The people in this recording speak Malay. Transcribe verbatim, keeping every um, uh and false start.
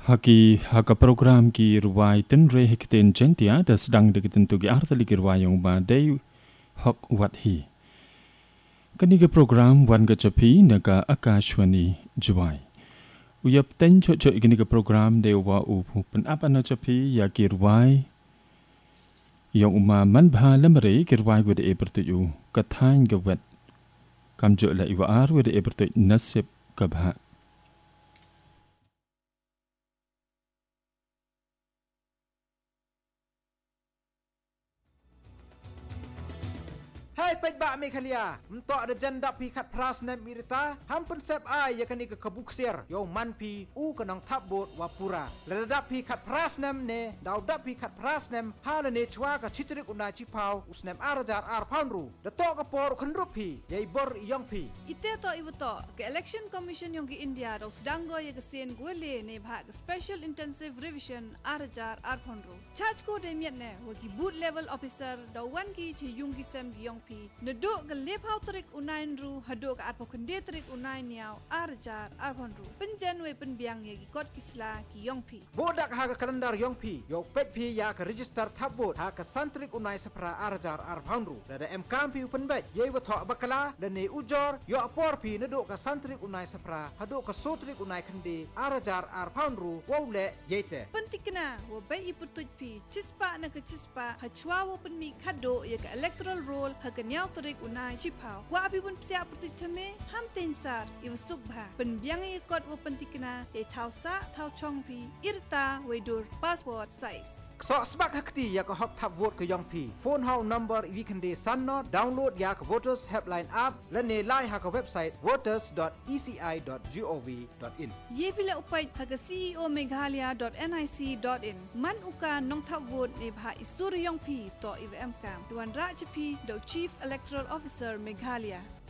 Haki haka program ki ruwai ten re hekten centia da sedang diketentu ki artali ki ruwai yang badai hok wat hi. Kani ke program wan gacapi naga Akashwani Juwai. Uyap ten cocok ikini ke program dewa upu pen apa na capi ya ki ruwai yang umma man bha lamre ki ruwai wede e bertuju kathain ke wet kamjo la iwa ar wede e bertuj nasib ke bha. Hai pejbak Mekhalia, untuk ada janda pi kat pras nem mirita, hampun sep ai ya kani ke kebuksir, yo man pi u kenang tabot wapura. Ledap pi kat pras nem ne, dau dap pi kat pras nem, hala ne chwa ka chitrik unai chipau, usnem arajar ar poundru. Dato ka por kenrup pi, yai bor yong pi. Ite to ibuto ke election commission yong ki India dau sedango ya kesien gwele ne bha ke special intensive revision arajar ar poundru. Charge ko demiat ne, wagi boot level officer dau wan ki chi yung ki sem ki yong pi neduk ke lepau terik unain ru haduk ke arpo kende terik unain niau arjar arpon ru penjan we penbiang ye gi kot kisla ki yong pi bodak ha ke kalendar yong pi yo pet pi ya ke register tabot ha ke santrik unai sepra arjar arpon ru da em kam pi penbet ye wa thok bakala dan ne ujor yo apor pi neduk ke santrik unai sepra haduk ke sotrik unai kende arjar arpon ru wole yete pentikna wo bai ipertuj pi cispa na ke cispa hachwa wo penmi khado ye ke electoral roll ha kenyau terik unai chipau kwa api pun siap perti teme ham tensar iwa sukbha penbiang ye kot wo pentikna e thau sa thau chong pi irta wedur passport size so sebab hakti ya ke hok tap vote ke yong pi phone hau number we can de sanno download ya ke voters helpline app lene lai ha ke website voters dot e c i dot gov dot in ye bila upai ha ke c e o meghalaya dot nic dot in man uka nong tap vote ne bha isur yong pi to I V M kam duan ra chipi do chief electoral officer Meghalaya